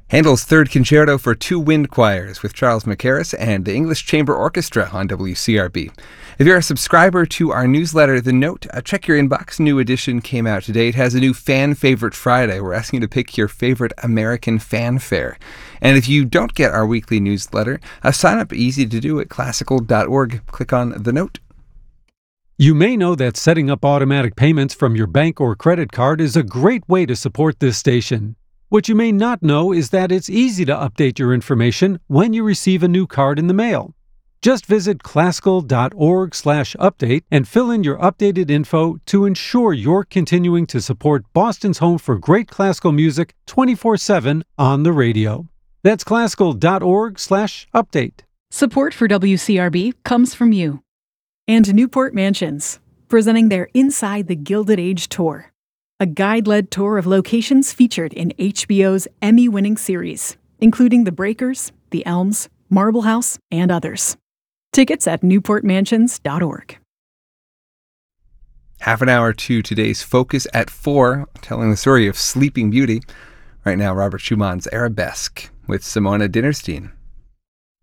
Handel's Third Concerto for Two Wind Choirs with Charles Mackerras and the English Chamber Orchestra on WCRB. If you're a subscriber to our newsletter, The Note, check your inbox. New edition came out today. It has a new Fan Favorite Friday. We're asking you to pick your favorite American fanfare. And if you don't get our weekly newsletter, sign up easy to do at classical.org. Click on The Note. You may know that setting up automatic payments from your bank or credit card is a great way to support this station. What you may not know is that it's easy to update your information when you receive a new card in the mail. Just visit classical.org/update and fill in your updated info to ensure you're continuing to support Boston's home for great classical music 24/7 on the radio. That's classical.org/update. Support for WCRB comes from you. And Newport Mansions, presenting their Inside the Gilded Age tour. A guide-led tour of locations featured in HBO's Emmy-winning series, including The Breakers, The Elms, Marble House, and others. Tickets at newportmansions.org. Half an hour to today's Focus at 4, telling the story of Sleeping Beauty. Right now, Robert Schumann's Arabesque with Simona Dinnerstein.